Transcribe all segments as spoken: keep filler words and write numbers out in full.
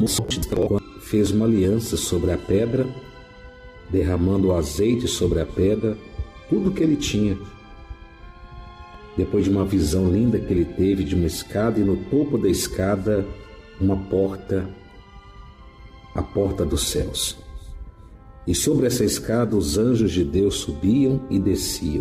fez uma aliança sobre a pedra, derramando o azeite sobre a pedra, tudo que ele tinha. Depois de uma visão linda que ele teve de uma escada, e no topo da escada uma porta, a porta dos céus. E sobre essa escada os anjos de Deus subiam e desciam.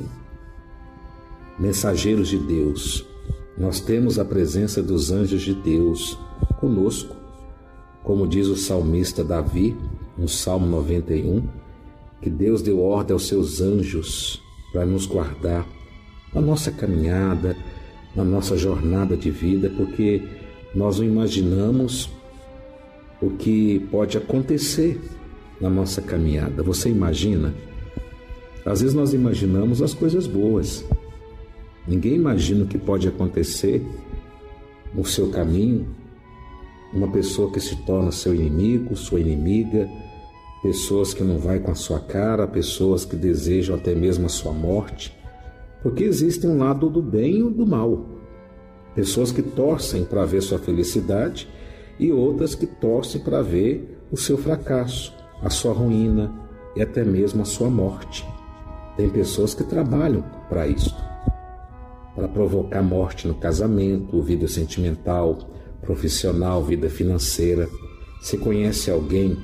Mensageiros de Deus, nós temos a presença dos anjos de Deus conosco, como diz o salmista Davi, no Salmo noventa e um, que Deus deu ordem aos seus anjos para nos guardar na nossa caminhada, na nossa jornada de vida, porque nós não imaginamos o que pode acontecer na nossa caminhada. Você imagina? Às vezes nós imaginamos as coisas boas. Ninguém imagina o que pode acontecer no seu caminho. Uma pessoa que se torna seu inimigo, sua inimiga, pessoas que não vai com a sua cara, pessoas que desejam até mesmo a sua morte, porque existe um lado do bem e do mal. Pessoas que torcem para ver sua felicidade e outras que torcem para ver o seu fracasso, a sua ruína e até mesmo a sua morte. Tem pessoas que trabalham para isso, para provocar morte no casamento, vida sentimental, profissional, vida financeira. Se conhece alguém,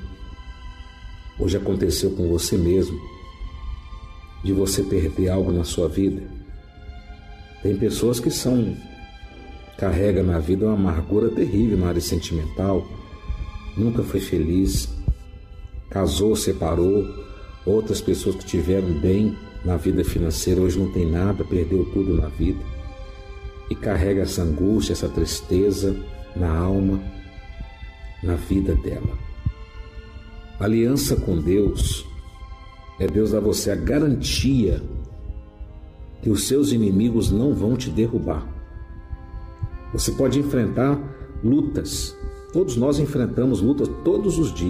ou já aconteceu com você mesmo, de você perder algo na sua vida? Tem pessoas que são, carregam na vida uma amargura terrível na área sentimental, nunca foi feliz, casou, separou. Outras pessoas que tiveram bem na vida financeira hoje não tem nada, perdeu tudo na vida e carrega essa angústia, essa tristeza na alma, na vida dela. A aliança com Deus é Deus dar a você a garantia que os seus inimigos não vão te derrubar. Você pode enfrentar lutas. Todos nós enfrentamos lutas todos os dias.